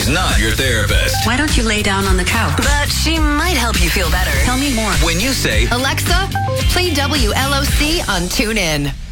is not your therapist. Why don't you lay down on the couch? But she might help you feel better. Tell me more. When you say, Alexa, play WLOC on TuneIn.